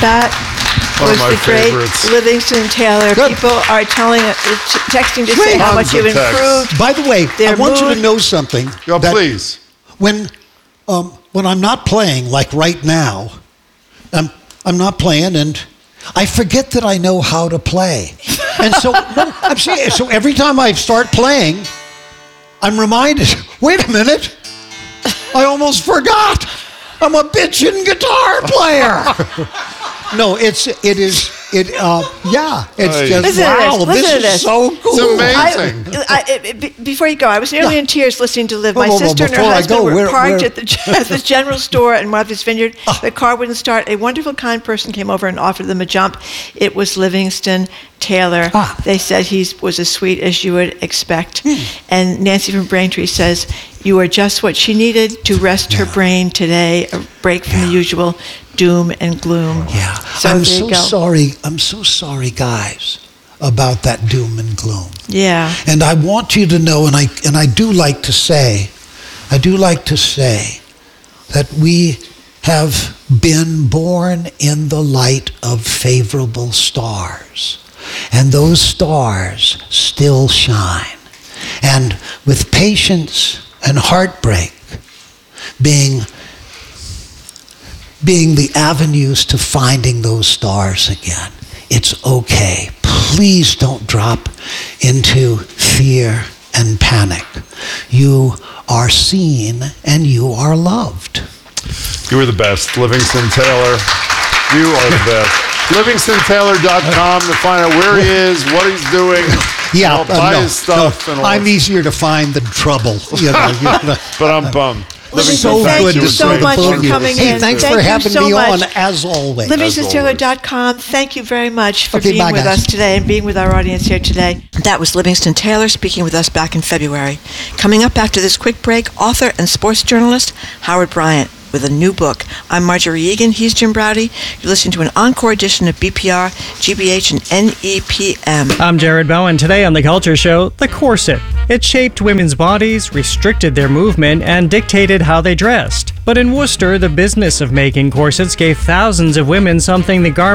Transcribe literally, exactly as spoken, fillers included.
that One was of my the great favorites. Livingston Taylor. Good. People are telling, uh, texting to say how much Tons of you've texts. improved. By the way, Their I want you mood. to know something. Yo, that please. When, um, when I'm not playing, like right now, I'm, I'm not playing, and I forget that I know how to play. And so, no, I'm serious. So every time I start playing, I'm reminded, wait a minute, I almost forgot. I'm a bitchin' guitar player. No, it's, it is, it, uh, yeah, it's Hey. just, Listen to wow, this, this listen to is this. so cool. It's amazing. I, I, it- be- before you go, I was nearly Yeah. in tears listening to Liv. Whoa, My whoa, whoa, sister and her before I husband go, were where- parked where- at the, at the general store in Martha's Vineyard. The car wouldn't start. A wonderful, kind person came over and offered them a jump. It was Livingston Taylor. Ah. They said he was as sweet as you would expect. Hmm. And Nancy from Braintree says, you are just what she needed to rest her brain today, a break from the usual doom and gloom. Yeah, So I'm there so you go. sorry. I'm so sorry, guys, about that doom and gloom. Yeah. And I want you to know, and I and I do like to say, I do like to say that we have been born in the light of favorable stars, and those stars still shine. And with patience and heartbreak being being the avenues to finding those stars again. It's okay. Please don't drop into fear and panic. You are seen and you are loved. You were the best. Livingston Taylor. You are the best. Livingston Taylor dot com to find out where he is, what he's doing. Yeah, I'll uh, buy no, his stuff. no, and all I'm that. easier to find than trouble. You know, you know. But I'm bummed. Livingston, So thank good you to so see the much both for of you. coming Hey, in. thanks Thank for you having so me much. on, as always. Livingston Taylor dot com, thank you very much for Okay, being bye, with guys. us today and being with our audience here today. That was Livingston Taylor speaking with us back in February. Coming up after this quick break, author and sports journalist Howard Bryant with a new book. I'm Marjorie Egan. He's Jim Browdy. You're listening to an encore edition of B P R, G B H, and N E P M. I'm Jared Bowen. Today on The Culture Show, the corset. It shaped women's bodies, restricted their movement, and dictated how they dressed. But in Worcester, the business of making corsets gave thousands of women something the garment